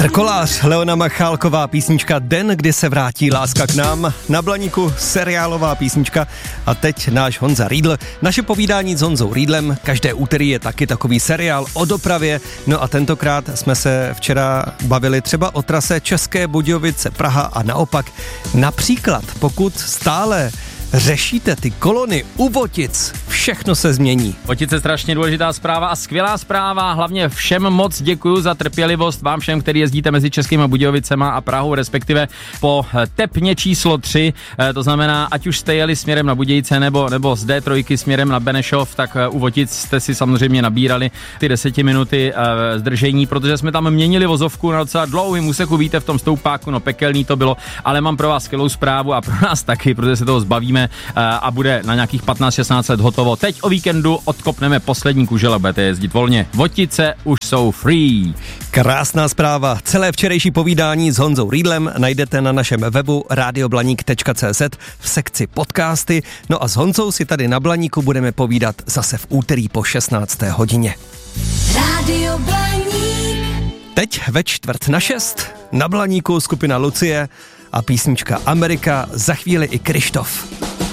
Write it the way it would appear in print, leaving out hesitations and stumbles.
Kolář, Leona Machálková, písnička Den, kdy se vrátí láska k nám, na Blaníku seriálová písnička a teď náš Honza Riedl. Naše povídání s Honzou Riedlem, každé úterý je taky takový seriál o dopravě, no a tentokrát jsme se včera bavili třeba o trase České Budějovice Praha a naopak. Například, pokud stále řešíte ty kolony u Votic, všechno se změní. Votice strašně důležitá zpráva a skvělá zpráva, hlavně všem moc děkuju za trpělivost, vám všem, kteří jezdíte mezi Českými Budějovicema a Prahou, respektive po tepně číslo 3, to znamená, ať už jste jeli směrem na Budějice nebo z D3 směrem na Benešov, tak u Votic jste si samozřejmě nabírali ty 10 minuty zdržení, protože jsme tam měnili vozovku na docela dlouhým úseku, víte, v tom stoupáku, no pekelný to bylo, ale mám pro vás skvělou zprávu a pro nás taky, protože se toho zbavíme a bude na nějakých 15-16 let hotovo. Teď o víkendu odkopneme poslední kužele, budete jezdit volně. Votice už jsou free. Krásná zpráva. Celé včerejší povídání s Honzou Riedlem najdete na našem webu radioblanik.cz v sekci podcasty. No a s Honzou si tady na Blaníku budeme povídat zase v úterý po 16. hodině. Radio Blaník. Teď ve 5:45 na Blaníku skupina Lucie a písnička Amerika, za chvíli i Krištof.